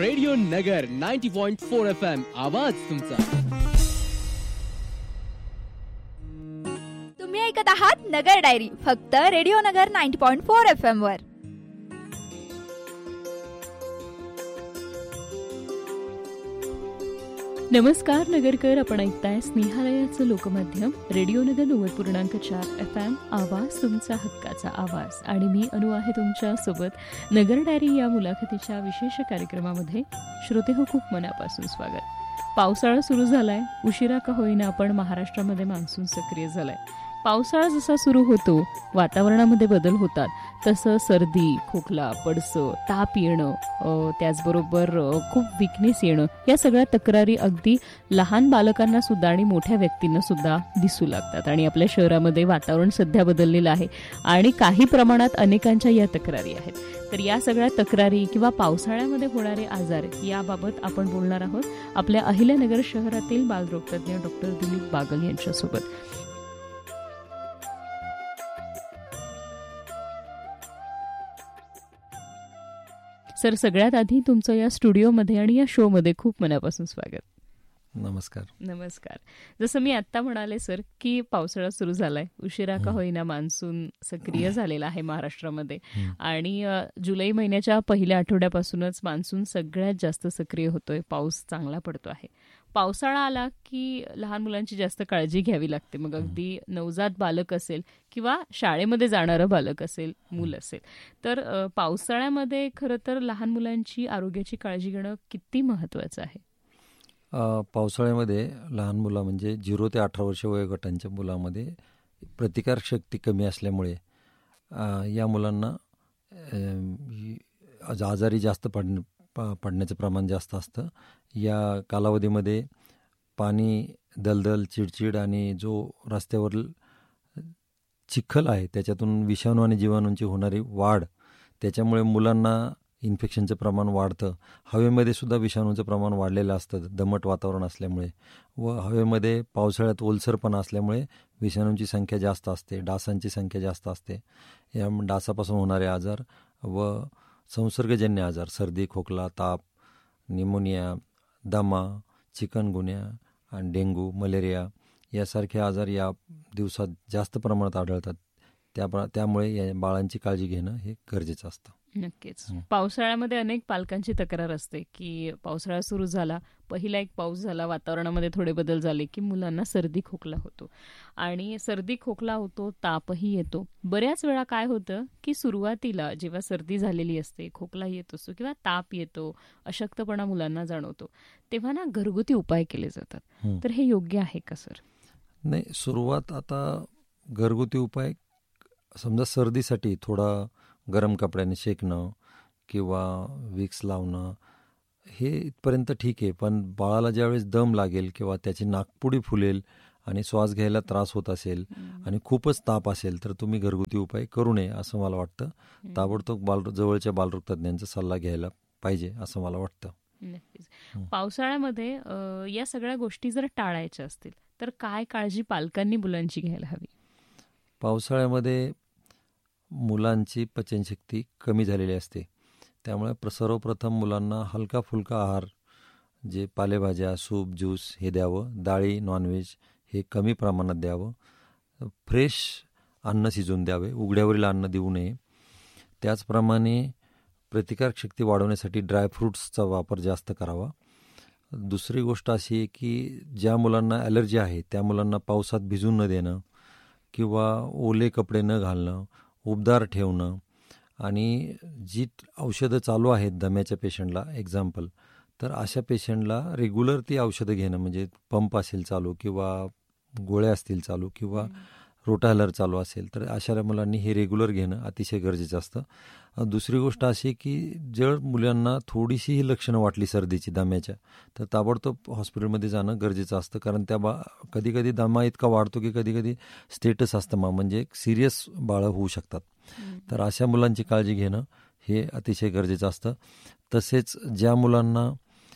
Radio नगर 90.4 FM आवाज तुमचा. तुम्ही ऐकत आहात नगर डायरी फक्त रेडिओ नगर 90.4 FM वर. नमस्कार नगरकर, आपण ऐकताय स्नेहालयाचं लोकमाध्यम रेडिओ नगर 90.4 FM आवाज तुमचा हक्काचा आवाज. आणि मी अनु आहे तुमच्या सोबत. नगर डायरी या मुलाखतीच्या विशेष कार्यक्रमामध्ये श्रोते हो खूप मनापासून स्वागत. पावसाळा सुरू झालाय, उशिरा का होईना पण महाराष्ट्रामध्ये मान्सून सक्रिय झालाय. पावसाळा जसा सुरू होतो, वातावरणामध्ये बदल होतात, तसं सर्दी, खोकला, पडसं, ताप येणं, त्याचबरोबर खूप विकनेस येणं, या सगळ्या तक्रारी अगदी लहान बालकांना सुद्धा आणि मोठ्या व्यक्तींना सुद्धा दिसू लागतात. आणि आपल्या शहरामध्ये वातावरण सध्या बदललेलं आहे आणि काही प्रमाणात अनेकांच्या या तक्रारी आहेत. तर या सगळ्या तक्रारी किंवा पावसाळ्यामध्ये होणारे आजार याबाबत आपण बोलणार आहोत आपल्या अहिल्यानगर शहरातील बालरोगतज्ञ डॉक्टर दिलीप बागल यांच्यासोबत. सर, सगळ्यात आधी तुमचं या स्टुडिओमध्ये आणि या शोमध्ये खूप मनापासून स्वागत. नमस्कार. नमस्कार. जसं मी आत्ता म्हणाले सर की पावसाळा सुरू झालाय, उशिरा का होईना मान्सून सक्रिय झालेला आहे महाराष्ट्रामध्ये. आणि जुलै महिन्याच्या पहिल्या आठवड्यापासूनच मान्सून सगळ्यात जास्त सक्रिय होतोय, पाऊस चांगला पडतो आहे. पावसाळा आला की लहान मुलांची जास्त काळजी घ्यावी लागते. मग अगदी नवजात बालक असेल किंवा शाळेमध्ये जाणारं बालक असेल, मूल असेल, तर पावसाळ्यामध्ये खरं तर लहान मुलांची आरोग्याची काळजी घेणं किती महत्वाचं आहे? पावसाळ्यामध्ये लहान मुलं म्हणजे 0 ते 18 वर्ष वयोगटांच्या मुलांमध्ये प्रतिकारशक्ती कमी असल्यामुळे या मुलांना आजारी जास्त पडण्याचं प्रमाण जास्त असतं. या कालावधीमध्ये पाणी, दलदल, चिडचिड आणि जो रस्त्यावर चिखल आहे त्याच्यातून विषाणू आणि जीवाणूंची होणारी वाढ, त्याच्यामुळे मुलांना इन्फेक्शनचं प्रमाण वाढतं. हवेमध्ये सुद्धा विषाणूचं प्रमाण वाढलेलं असतं दमट वातावरण असल्यामुळे, व हवेमध्ये पावसाळ्यात ओलसरपणा असल्यामुळे विषाणूंची संख्या जास्त असते, डासांची संख्या जास्त असते. या डासापासून होणारे आजार व संसर्गजन्य आजार, सर्दी, खोकला, ताप, निमोनिया, दमा, चिकनगुन्या आणि डेंग्यू, मलेरिया यासारखे आजार या दिवसात जास्त प्रमाणात आढळतात. त्यामुळे या बाळांची काळजी घेणं हे गरजेचं असतं. नक्कीच. पावसाळ्यामध्ये अनेक पालकांची तक्रार असते की पावसाळा सुरू झाला, पहिला एक पाऊस झाला, वातावरणामध्ये थोडे बदल झाले की मुलांना सर्दी खोकला होतो. आणि सर्दी खोकला होतो, तापही येतो. बऱ्याच वेळा काय होतं की सुरुवातीला जेव्हा सर्दी झालेली असते, खोकला येत असतो किंवा ताप येतो, अशक्तपणा मुलांना जाणवतो, तेव्हा ना घरगुती उपाय केले जातात. तर हे योग्य आहे का सर? नाही, सुरुवात आता घरगुती उपाय, समजा सर्दीसाठी थोडा गरम कपड्याने शेकणं किंवा विक्स लावणं हे इथपर्यंत ठीक आहे. पण बाळाला ज्यावेळेस दम लागेल किंवा त्याची नाकपुडी फुलेल आणि श्वास घ्यायला त्रास होत असेल आणि खूपच ताप असेल तर तुम्ही घरगुती उपाय करू नये असं मला वाटतं. ताबडतोब जवळच्या बालरोगतज्ञांचा सल्ला घ्यायला पाहिजे असं मला वाटतं. नक्कीच. पावसाळ्यामध्ये या सगळ्या गोष्टी जर टाळायच्या असतील तर काय काळजी पालकांनी मुलांची घ्यायला हवी? पावसाळ्यामध्ये मुलांची पचनशक्ती कमी झालेली असते, त्यामुळे सर्वप्रथम मुलांना हलका फुलका आहार, जे पालेभाज्या, सूप, ज्यूस हे द्यावं. डाळी, नॉनव्हेज हे कमी प्रमाणात द्यावं. फ्रेश अन्न शिजवून द्यावे, उघड्यावरील अन्न देऊ नये. त्याचप्रमाणे प्रतिकारशक्ती वाढवण्यासाठी ड्रायफ्रूट्सचा वापर जास्त करावा. दुसरी गोष्ट अशी आहे की ज्या मुलांना ॲलर्जी आहे त्या मुलांना पावसात भिजून न देणं किंवा ओले कपडे न घालणं, उबदार ठेवणं. आणि जी औषधं चालू आहेत दम्याच्या पेशंटला एक्झाम्पल, तर अशा पेशंटला रेग्युलर ती औषधं घेणं, म्हणजे पंप असेल चालू किंवा गोळ्या असतील चालू किंवा रोटाहलर चालू असेल तर अशा मुलांनी हे रेग्युलर घेणं अतिशय गरजेचं असतं. दुसरी गोष्ट अशी की जर मुलांना थोडीशीही लक्षणं वाटली सर्दीची, दम्याच्या, तर ताबडतोब हॉस्पिटलमध्ये जाणं गरजेचं असतं. कारण त्या कधी दमा इतका वाढतो की कधी स्टेटस अस्थमा म्हणजे सिरियस बाळं होऊ शकतात. तर अशा मुलांची काळजी घेणं हे अतिशय गरजेचं असतं. तसेच ज्या मुलांना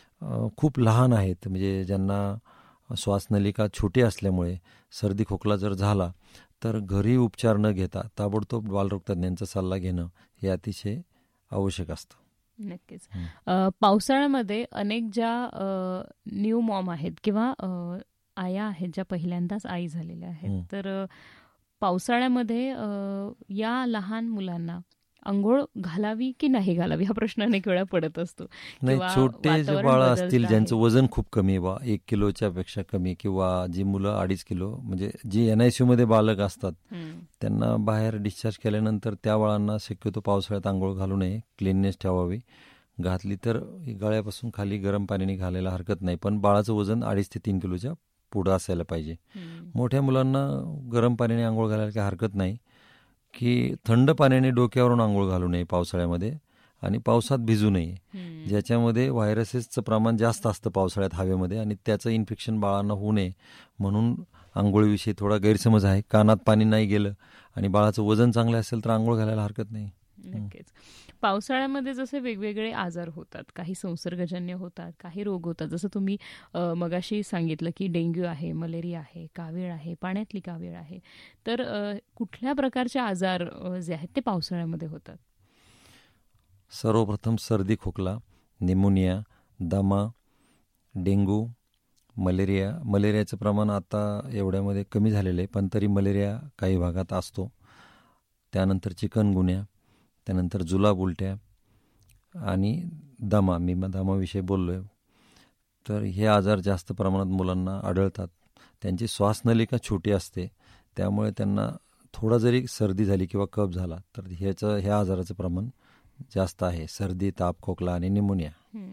खूप लहान आहेत, म्हणजे ज्यांना श्वासनलिका छोटी असल्यामुळे सर्दी खोकला जर झाला तर घरी उपचार न घेता ताबडतोब बालरोगतज्ञांचा सल्ला घेणं हे अतिशय आवश्यक असतं. नक्कीच. पावसाळ्यामध्ये अनेक ज्या न्यू मॉम आहेत किंवा आया आहेत, ज्या पहिल्यांदाच आई झालेल्या आहेत, तर पावसाळ्यामध्ये या लहान मुलांना अंघोळ घालावी की नाही घालावी हा प्रश्न अनेक वेळा पडत असतो. नाही, छोटे जे बाळ असतील ज्यांचं वजन खूप कमी आहे, 1 किलोच्या पेक्षा कमी, किंवा जी मुलं 2.5 किलो, म्हणजे जी NICU मध्ये बालक असतात त्यांना बाहेर डिस्चार्ज केल्यानंतर त्या बाळांना शक्यतो पावसाळ्यात आंघोळ घालू नये, क्लीननेस ठेवावी. घातली तर गळ्यापासून खाली गरम पाण्याने घालायला हरकत नाही, पण बाळाचं वजन 2.5 ते 3 किलोच्या पुढं असायला पाहिजे. मोठ्या मुलांना गरम पाण्याने आंघोळ घालायला काही हरकत नाही, की थंड पाण्याने डोक्यावरून आंघोळ घालू नये पावसाळ्यामध्ये, आणि पावसात भिजू नये, ज्याच्यामध्ये व्हायरसेसचं प्रमाण जास्त असतं पावसाळ्यात हवेमध्ये, आणि त्याचं इन्फेक्शन बाळांना होऊ नये म्हणून आंघोळीविषयी थोडा गैरसमज आहे. कानात पाणी नाही गेलं आणि बाळाचं वजन चांगलं असेल तर आंघोळ घालायला हरकत नाही. नक्कीच. पावसाळ्यामध्ये जसे वेगवेगळे आजार होतात, काही संसर्गजन्य होतात, काही रोग होतात, जसं तुम्ही मगाशी सांगितलं की डेंग्यू आहे, मलेरिया आहे, कावीळ आहे, पाण्यातली कावीळ आहे, तर कुठल्या प्रकारचे आजार जे आहेत ते पावसाळ्यामध्ये होतात? सर्वप्रथम सर्दी खोकला, निमोनिया, दमा, डेंग्यू, मलेरियाचं प्रमाण आता एवढ्यामध्ये कमी झालेलं आहे, पण तरी मलेरिया काही भागात असतो. त्यानंतर चिकनगुन्या, त्यानंतर जुलाब, उलट्या आणि दमा. मी दमाविषयी बोललो आहे. तर हे आजार जास्त प्रमाणात मुलांना आढळतात. त्यांची श्वासनलिका छोटी असते, त्यामुळे त्यांना थोडा जरी सर्दी झाली किंवा कफ झाला तर ह्या आजाराचं प्रमाण जास्त आहे. सर्दी, ताप, खोकला आणि निमोनिया.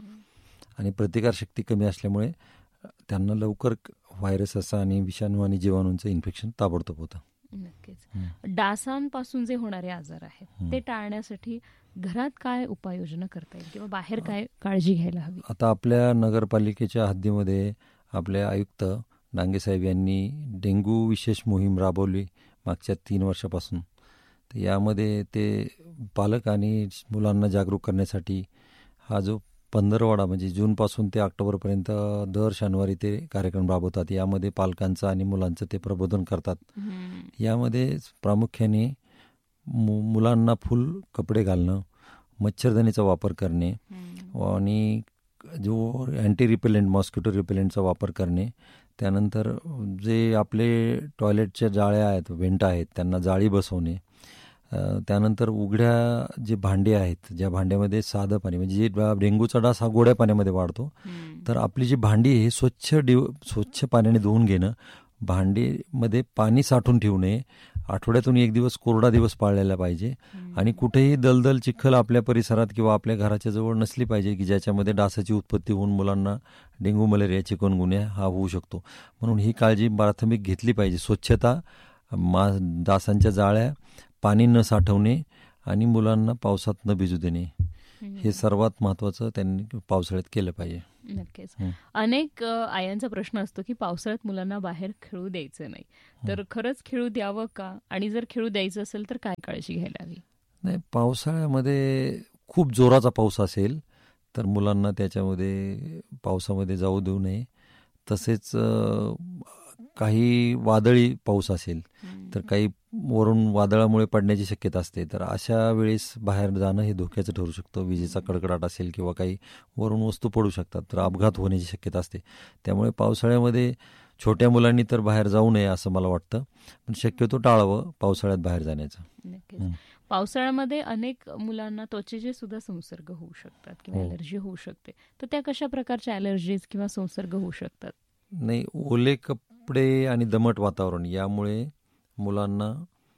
आणि प्रतिकारशक्ती कमी असल्यामुळे त्यांना लवकर व्हायरस आणि विषाणू आणि जीवाणूंचं इन्फेक्शन ताबडतोब होतं. नक्कीच. डासांपासून जे होणारे आजार आहेत ते टाळण्यासाठी घरात काय उपाययोजना करता येईल किंवा बाहेर काय काळजी घ्यायला हवी? आता आपल्या नगरपालिकेच्या हद्दीमध्ये आपले आयुक्त डांगे साहेब यांनी डेंग्यू विशेष मोहीम राबवली मागच्या 3 वर्षापासून. तर यामध्ये ते पालक आणि मुलांना जागरूक करण्यासाठी हा जो 15वाडा म्हणजे जूनपासून ते ऑक्टोबरपर्यंत दर शनिवारी ते कार्यक्रम राबवतात. यामध्ये पालकांचं आणि मुलांचं ते प्रबोधन करतात. यामध्ये प्रामुख्याने मुलांना फुल कपडे घालणं, मच्छरदाणीचा वापर करणे आणि जो अँटी रिपेलेंट, मॉस्किटो रिपेलेंटचा वापर करणे. त्यानंतर जे आपले टॉयलेटच्या जाळ्या आहेत, व्हेंट आहेत, त्यांना जाळी बसवणे. त्यानंतर उघड्या जे भांडे आहेत, ज्या भांड्यामध्ये साधं पाणी, म्हणजे जे डेंग्यूचा डास हा गोड्या पाण्यामध्ये वाढतो, तर आपली जी भांडी हे स्वच्छ पाण्याने धुवून घेणं. भांडीमध्ये पाणी साठवून ठेवू नये. आठवड्यातून 1 दिवस कोरडा दिवस पाळलेला पाहिजे. आणि कुठेही दलदल चिखल आपल्या परिसरात किंवा आपल्या घराच्या जवळ नसली पाहिजे की ज्याच्यामध्ये डासाची उत्पत्ती होऊन मुलांना डेंग्यू, मलेरिया, चिकनगुन्या हा होऊ शकतो. म्हणून ही काळजी प्राथमिक घेतली पाहिजे. स्वच्छता, डासांच्या जाळ्या, पाणी न साठवणे आणि मुलांना पावसात न भिजू देणे, हे सर्वात महत्त्वाचं त्यांनी पावसाळ्यात केलं पाहिजे. नक्कीच. अनेक आयांचा प्रश्न असतो की पावसाळ्यात मुलांना बाहेर खेळू द्यायचं नाही, तर खरंच खेळू द्यावं का? आणि जर खेळू द्यायचं असेल तर काय काळजी घ्यायला हवी? नाही, पावसाळ्यामध्ये खूप जोराचा पाऊस असेल तर मुलांना त्याच्यामध्ये पावसामध्ये जाऊ देऊ नये. तसेच काही वादळी पाऊस असेल तर काही वरून वादळामुळे पडण्याची शक्यता असते, तर अशा वेळेस बाहेर जाणं हे धोक्याचं ठरू शकतं. विजेचा कडकडाट असेल किंवा काही वरून वस्तू पडू शकतात, तर अपघात होण्याची शक्यता असते. त्यामुळे पावसाळ्यामध्ये छोट्या मुलांनी तर बाहेर जाऊ नये असं मला वाटतं, पण शक्यतो टाळावं पावसाळ्यात बाहेर जाण्याचं. नक्कीच. पावसाळ्यामध्ये अनेक मुलांना त्वचेचे सुद्धा संसर्ग होऊ शकतात किंवा ॲलर्जी होऊ शकते, तर त्या कशा प्रकारच्या ॲलर्जीज किंवा संसर्ग होऊ शकतात? नाही, ओले कपडे आणि दमट वातावरण यामुळे मुलांना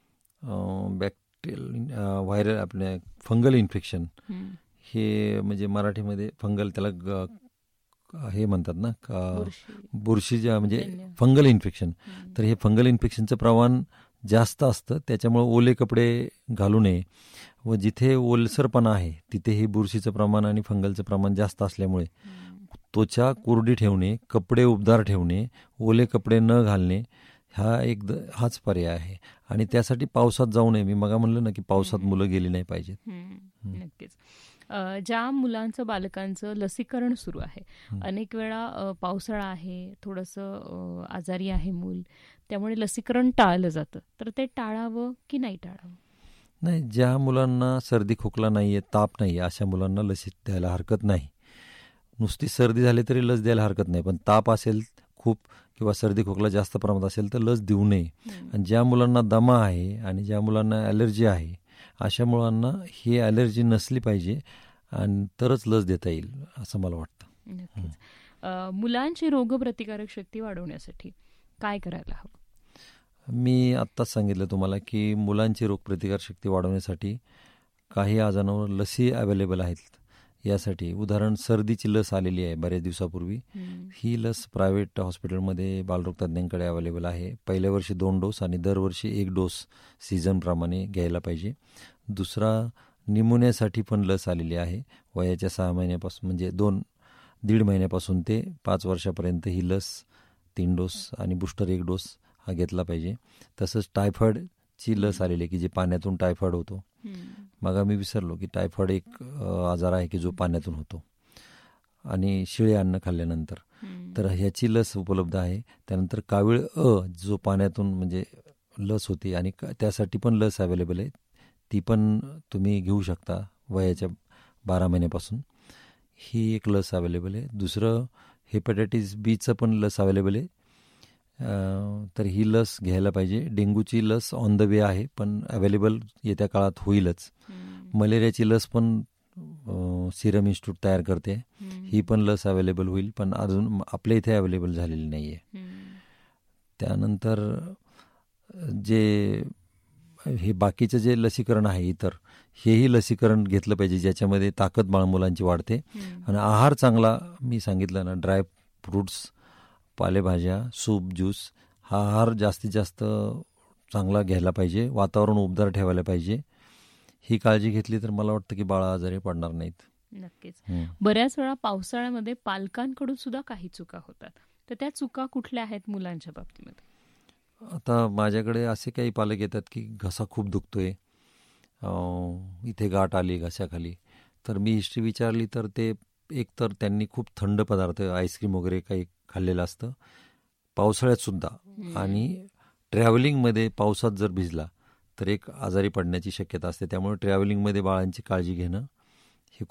बॅक्टेरियल, व्हायरल, आपले फंगल इन्फेक्शन, हे म्हणजे मराठीमध्ये फंगल, त्याला हे म्हणतात ना, बुरशीच्या म्हणजे फंगल इन्फेक्शन. तर हे फंगल इन्फेक्शनचं प्रमाण जास्त असतं. त्याच्यामुळे ओले कपडे घालू नये व जिथे ओलसरपणा आहे तिथे हे बुरशीचं प्रमाण आणि फंगलचं प्रमाण जास्त असल्यामुळे त्वचा कोरडी ठेवणे, कपडे उबदार ठेवणे, ओले कपडे न घालणे हाच पर्याय आहे. आणि त्यासाठी पावसात जाऊ नये. मी मग म्हणलं ना की पावसात मुलं गेली नाही पाहिजेत. नक्कीच. ज्या मुलांचं, बालकांचं लसीकरण सुरू आहे, अनेक वेळा पावसाळा आहे, थोडंसं आजारी आहे मूल, त्यामुळे लसीकरण टाळलं जातं, तर ते टाळावं की नाही टाळावं? नाही, ज्या मुलांना सर्दी खोकला नाही आहे, ताप नाही आहे, अशा मुलांना लस द्यायला हरकत नाही. नुसती सर्दी झाली तरी लस द्यायला हरकत नाही, पण ताप असेल खूप किंवा सर्दी खोकला जास्त प्रमाणात असेल तर लस देऊ नये. आणि ज्या मुलांना दमा आहे आणि ज्या मुलांना ॲलर्जी आहे अशा मुलांना ही ॲलर्जी नसली पाहिजे आणि तरच लस देता येईल असं मला वाटतं. नक्कीच. मुलांची रोगप्रतिकारक शक्ती वाढवण्यासाठी काय करायला हवं? मी आत्ताच सांगितलं तुम्हाला की मुलांची रोगप्रतिकार शक्ती वाढवण्यासाठी काही आजारांवर लसी अवेलेबल आहेत. यासाठी उदाहरण सर्दीची लस आलेली आहे बऱ्याच दिवसापूर्वी. ही लस प्रायव्हेट हॉस्पिटलमध्ये बालरोग तज्ज्ञांकडे अवेलेबल आहे. पहिल्या वर्षी 2 डोस आणि दरवर्षी 1 डोस सीझनप्रमाणे घ्यायला पाहिजे. दुसरा, निमोनियासाठी पण लस आलेली आहे. वयाच्या 6 महिन्यापासून म्हणजे 2.5 महिन्यापासून ते 5 वर्षापर्यंत ही लस 3 डोस आणि बूस्टर 1 डोस हा घेतला पाहिजे. तसंच टायफॉईडची लस आलेली आहे की जे पाण्यातून टायफॉईड होतो. मग मी विसरलो की टायफॉईड एक आजार आहे की जो पाण्यातून होतो आणि शिळे अन्न खाल्ल्यानंतर, तर ह्याची लस उपलब्ध आहे. त्यानंतर कावीळ जो पाण्यातून म्हणजे लस होती आणि त्यासाठी पण लस अवेलेबल आहे, ती पण तुम्ही घेऊ शकता वयाच्या 12 महिन्यापासून. ही एक लस अवेलेबल आहे. दुसरं, हेपॅटायटिस बीचं पण लस अवेलेबल आहे, तर ही लस घ्यायला पाहिजे. डेंग्यूची लस ऑन द वे आहे पण अवेलेबल येत्या काळात होईलच. मलेरियाची लस पण सिरम इन्स्टिट्यूट तयार करते, ही पण लस अवेलेबल होईल पण अजून आपल्या इथे अवेलेबल झालेली नाही आहे. त्यानंतर जे हे बाकीचं जे लसीकरण आहे इतर, हेही लसीकरण घेतलं पाहिजे ज्याच्यामध्ये ताकद मुलांची वाढते. आणि आहार चांगला, मी सांगितलं ना, ड्राय फ्रूट्स, पालेभाज्या, सूप, ज्यूस हा आहार जास्तीत जास्त चांगला घ्यायला पाहिजे. वातावरण उबदार ठेवायला पाहिजे. ही काळजी घेतली तर मला वाटतं की बाळा आजारी पडणार नाहीत. नक्कीच. बऱ्याच वेळा पावसाळ्यामध्ये पालकांकडून सुद्धा काही चुका होतात, तर त्या चुका कुठल्या आहेत मुलांच्या बाबतीमध्ये? आता माझ्याकडे असे काही पालक येतात की घसा खूप दुखतोय, इथे गाठ आली घशाखाली, तर मी हिस्ट्री विचारली तर ते एकतर त्यांनी खूप थंड पदार्थ, आईस्क्रीम वगैरे काही खाल्लेलं असतं पावसाळ्यात सुद्धा, आणि ट्रॅव्हलिंगमध्ये पावसात जर भिजला तर एक आजारी पडण्याची शक्यता असते. त्यामुळे ट्रॅव्हलिंगमध्ये बाळांची काळजी घेणं ही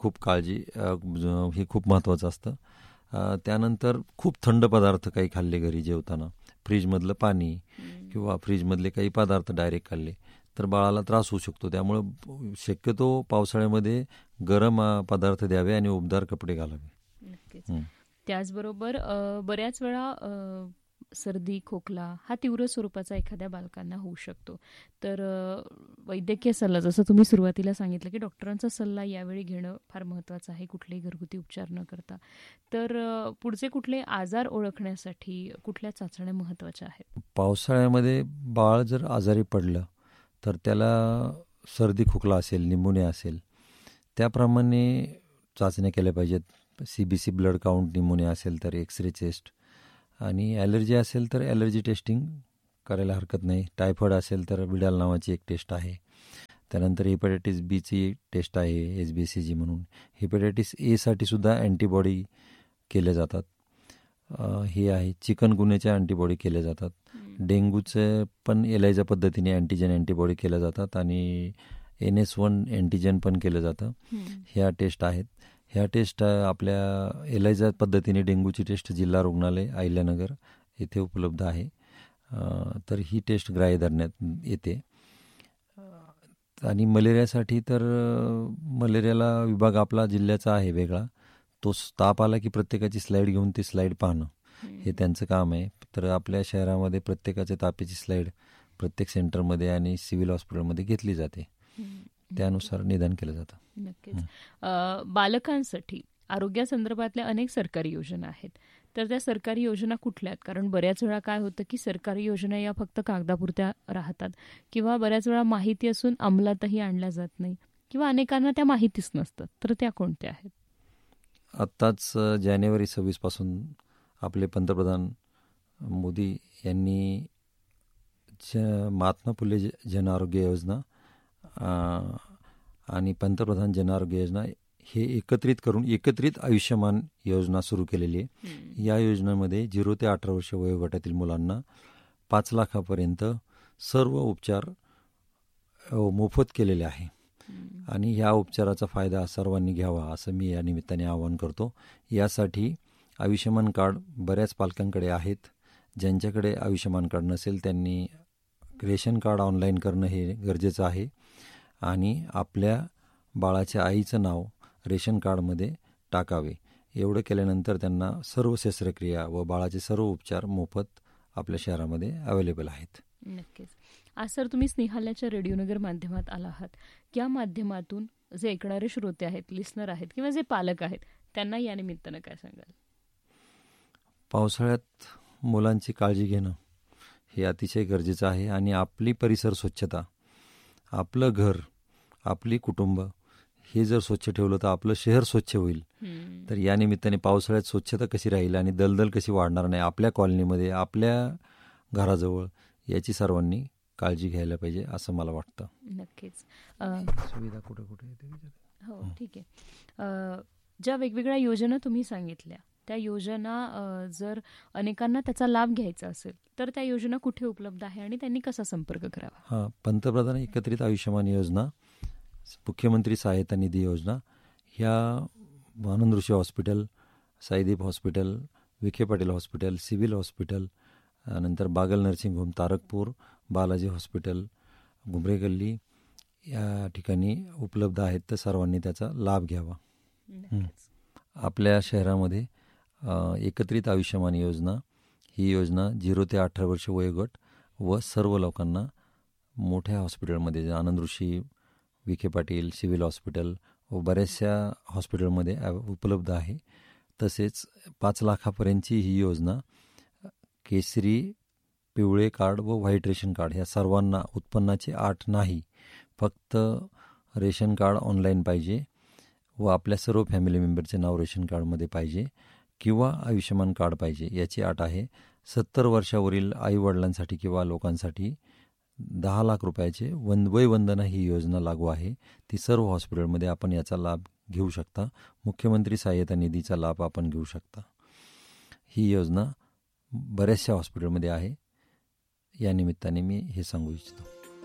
खूप महत्त्वाचं असतं. त्यानंतर खूप थंड पदार्थ काही खाल्ले घरी जेवताना, फ्रीजमधलं पाणी किंवा फ्रीजमधले काही पदार्थ डायरेक्ट खाल्ले तर बाळाला त्रास होऊ शकतो. त्यामुळं शक्यतो पावसाळ्यामध्ये गरम पदार्थ द्यावे आणि उबदार कपडे घालावे. नक्कीच. त्याचबरोबर बऱ्याच वेळा सर्दी खोकला हा तीव्र स्वरूपाचा एखाद्या बालकांना होऊ शकतो, तर वैद्यकीय सल्ला, जसं तुम्ही सुरुवातीला सांगितलं की डॉक्टरांचा सल्ला यावेळी घेणं फार महत्त्वाचं आहे कुठलेही घरगुती उपचार न करता, तर पुढचे कुठले आजार ओळखण्यासाठी कुठल्या चाचण्या महत्त्वाच्या आहेत? पावसाळ्यामध्ये बाळ जर आजारी पडलं तर त्याला सर्दी खोकला असेल, निमोनिया असेल, त्याप्रमाणे चाचण्या केल्या पाहिजेत. CBC ब्लड काउंट निमोनिया असेल तर एक्सरे चेस्ट, आणि ॲलर्जी असेल तर ॲलर्जी टेस्टिंग करायला हरकत नाही. टायफॉईड असेल तर विडाल नावाची एक टेस्ट आहे. त्यानंतर हेपॅटायटिस बीची टेस्ट आहे, SBCG म्हणून. हेपॅटायटिस एसाठी सुद्धा अँटीबॉडी केल्या जातात, हे आहे. चिकनगुन्याच्या अँटीबॉडी केल्या जातात. डेंग्यूचे पण एलायझा पद्धतीने अँटीबॉडी केल्या जातात आणि NS1 अँटीजन पण केलं जातं. ह्या टेस्ट आहेत. ह्या टेस्ट आपल्या एलायझा पद्धतीने डेंग्यूची टेस्ट जिल्हा रुग्णालय अहिल्यानगर येथे उपलब्ध आहे, तर ही टेस्ट ग्राह्य धरण्यात येते. आणि मलेरियासाठी तर मलेरियाला विभाग आपला जिल्ह्याचा आहे वेगळा. तो ताप आला की प्रत्येकाची स्लाईड घेऊन ती स्लाईड पाहणं हे त्यांचं काम आहे. तर आपल्या शहरामध्ये प्रत्येकाच्या तापाची स्लाईड प्रत्येक सेंटरमध्ये आणि सिव्हिल हॉस्पिटलमध्ये घेतली जाते, त्यानुसार निदान केलं जातं. नक्कीच. बालकांसाठी आरोग्यासंदर्भातल्या अनेक सरकारी योजना आहेत, तर त्या सरकारी योजना कुठल्या आहेत? कारण बऱ्याच वेळा काय होतं की सरकारी योजना या फक्त कागदापुरत्या राहतात किंवा बऱ्याच वेळा माहिती असून अंमलातही आणल्या जात नाही किंवा अनेकांना त्या माहितीच नसतात, तर त्या कोणत्या आहेत? आत्ताच जानेवारी 26 पासून आपले पंतप्रधान मोदी यांनी महात्मा फुले जन आरोग्य योजना आणि पंतप्रधान जन आरोग्य योजना हे एकत्रित करून एकत्रित आयुष्यमान योजना सुरू केलेली आहे. या योजनेमध्ये 0 ते 18 वर्ष वयोगटातील मुलांना 5 लाखापर्यंत सर्व उपचार मोफत केलेले आहे आणि ह्या उपचाराचा फायदा सर्वांनी घ्यावा असं मी या निमित्ताने आवाहन करतो. यासाठी आयुष्यमान कार्ड बऱ्याच पालकांकडे आहेत. ज्यांच्याकडे आयुष्यमान कार्ड नसेल त्यांनी रेशन कार्ड ऑनलाईन करणं हे गरजेचं आहे आणि आपल्या बाळाच्या आईचं नाव रेशन कार्डमध्ये टाकावे. एवढं केल्यानंतर त्यांना सर्व शस्त्रक्रिया व बाळाचे सर्व उपचार मोफत आपल्या शहरामध्ये अवेलेबल आहेत. नक्कीच. आज सर तुम्ही स्नेहालयाच्या रेडिओनगर माध्यमात आला आहात. या माध्यमातून जे ऐकणारे श्रोते आहेत, लिस्नर आहेत किंवा जे पालक आहेत त्यांना या निमित्तानं काय सांगाल? पावसाळ्यात मुलांची काळजी घेणं हे अतिशय गरजेचं आहे आणि आपली परिसर स्वच्छता, आपलं घर, आपली कुटुंब हे जर स्वच्छ ठेवलं तर आपलं शहर स्वच्छ होईल. तर या निमित्ताने पावसाळ्यात स्वच्छता कशी राहील आणि दलदल कशी वाढणार नाही आपल्या कॉलनीमध्ये, आपल्या घराजवळ, याची सर्वांनी काळजी घ्यायला पाहिजे असं मला वाटतं. नक्कीच. सुविधा कुठे कुठे येते? हो, ठीक आहे. ज्या वेगवेगळ्या योजना तुम्ही सांगितल्या त्या योजना जर अनेकांना त्याचा लाभ घ्यायचा असेल तर त्या योजना कुठे उपलब्ध आहे आणि त्यांनी कसा संपर्क करावा? हां, पंतप्रधान एकत्रित आयुष्यमान योजना, मुख्यमंत्री सहायता निधी योजना ह्या आनंद ऋषी hospital, Saideep hospital, Vikhe Patil hospital, civil hospital, नंतर Bagal nursing home, Tarakpur, Balaji hospital, Ghumare गल्ली या ठिकाणी उपलब्ध आहेत. तर सर्वांनी त्याचा लाभ घ्यावा. आपल्या शहरामध्ये एकत्रित आयुष्यमान योजना ही योजना 0 ते 18 वर्ष वयोगट व सर्व लोकांना मोठ्या हॉस्पिटलमध्ये आनंद ऋषी, विखे पाटील, सिव्हिल हॉस्पिटल व बऱ्याचशा हॉस्पिटलमध्ये उपलब्ध आहे. तसेच 5 लाखापर्यंतची ही योजना केसरी, पिवळे कार्ड व व्हाईट रेशन कार्ड ह्या सर्वांना, उत्पन्नाची अट नाही, फक्त रेशन कार्ड ऑनलाईन पाहिजे व आपल्या सर्व फॅमिली मेंबरचे नाव रेशन कार्डमध्ये पाहिजे किंवा आयुष्यमान कार्ड पाहिजे याची अट आहे. 70 वर्षावरील आईवडिलांसाठी किंवा लोकांसाठी 10 लाख रुपयाचे वयवंदना ही योजना लागू आहे. ती सर्व हॉस्पिटलमध्ये आपण याचा लाभ घेऊ शकता. मुख्यमंत्री सहाय्यता निधीचा लाभ आपण घेऊ शकता. ही योजना बऱ्याचशा हॉस्पिटलमध्ये आहे. या निमित्ताने मी हे सांगू इच्छितो.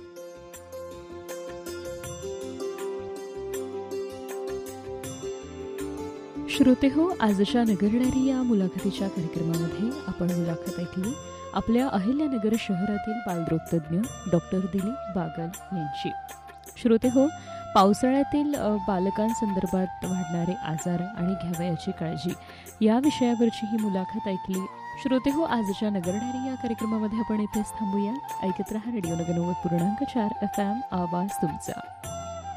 श्रोते हो, आजच्या नगर डायरी या मुलाखतीच्या कार्यक्रमामध्ये आपण मुलाखत ऐकली आपल्या अहिल्यानगर शहरातील बालरोग तज्ज्ञ डॉक्टर दिलीप बागल यांची. श्रोते हो, पावसाळ्यातील बालकांसंदर्भात वाढणारे आजार आणि घ्यावयाची काळजी या विषयावरची ही मुलाखत ऐकली. श्रोते हो, आजच्या नगर डायरी या कार्यक्रमामध्ये आपण इथेच थांबूया. ऐकत रहा रेडिओ नगर 90.4 FM आवाज तुमचा.